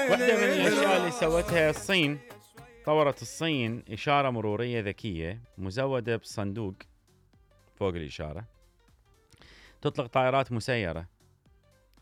واحدة من الأشياء اللي سوتها الصين، طورت الصين إشارة مرورية ذكية مزودة بصندوق فوق الإشارة تطلق طائرات مسيرة